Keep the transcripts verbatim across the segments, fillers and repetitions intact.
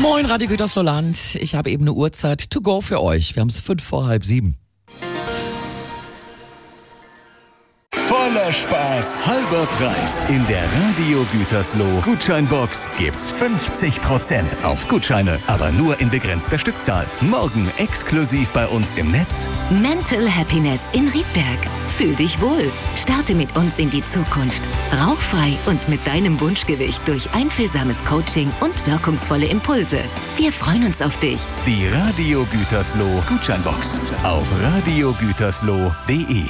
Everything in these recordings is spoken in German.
Moin, Radio Gütersloh-Land. Ich habe eben eine Uhrzeit to go für euch. Wir haben es fünf vor halb sieben. Voller Spaß, halber Preis. In der Radio Gütersloh Gutscheinbox gibt's fünfzig Prozent auf Gutscheine, aber nur in begrenzter Stückzahl. Morgen exklusiv bei uns im Netz. Mental Happiness in Riedberg. Fühl dich wohl. Starte mit uns in die Zukunft. Rauchfrei und mit deinem Wunschgewicht durch einfühlsames Coaching und wirkungsvolle Impulse. Wir freuen uns auf dich. Die Radio Gütersloh Gutscheinbox auf radio gütersloh punkt de.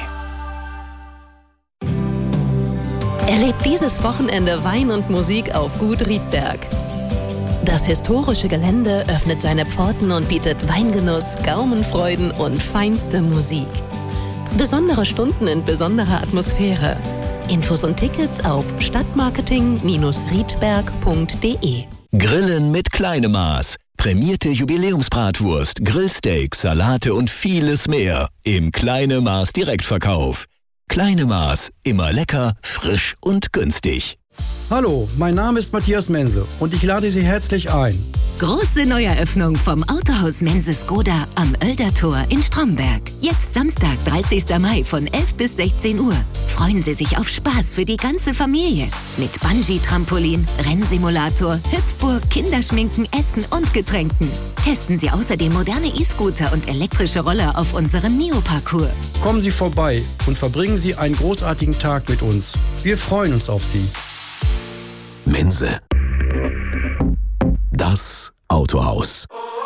Erlebt dieses Wochenende Wein und Musik auf Gut Riedberg. Das historische Gelände öffnet seine Pforten und bietet Weingenuss, Gaumenfreuden und feinste Musik. Besondere Stunden in besonderer Atmosphäre. Infos und Tickets auf stadtmarketing riedberg punkt de. Grillen mit kleinem Maß. Prämierte Jubiläumsbratwurst, Grillsteak, Salate und vieles mehr im Kleine Maß Direktverkauf. Kleine Maß, immer lecker, frisch und günstig. Hallo, mein Name ist Matthias Mense und ich lade Sie herzlich ein. Große Neueröffnung vom Autohaus Mense Skoda am Oeldertor in Stromberg. Jetzt Samstag, dreißigster Mai von elf bis sechzehn Uhr. Freuen Sie sich auf Spaß für die ganze Familie. Mit Bungee-Trampolin, Rennsimulator, Hüpfburg, Kinderschminken, Essen und Getränken. Testen Sie außerdem moderne E-Scooter und elektrische Roller auf unserem Neo-Parcours. Kommen Sie vorbei und verbringen Sie einen großartigen Tag mit uns. Wir freuen uns auf Sie. Mense. Das Autohaus.